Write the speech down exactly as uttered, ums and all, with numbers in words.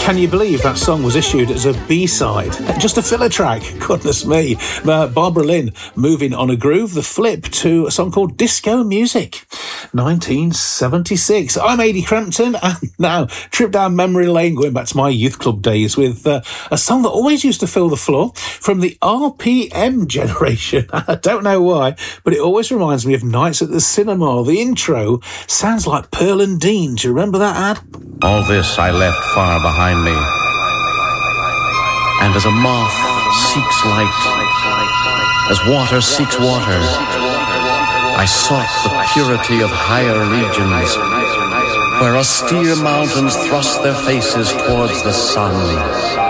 Can you believe that song was issued as a B-side? Just a filler track, goodness me. Uh, Barbara Lynn, Moving on a Groove, the flip to a song called Disco Music, nineteen seventy-six. I'm Ady Crampton, and now trip down memory lane, going back to my youth club days with uh, a song that always used to fill the floor from the R P M generation. I don't know why, but it always reminds me of nights at the cinema. The intro sounds like Pearl and Dean. Do you remember that ad? All this I left far behind me, and as a moth seeks light, as water seeks water, I sought the purity of higher regions, where austere mountains thrust their faces towards the sun.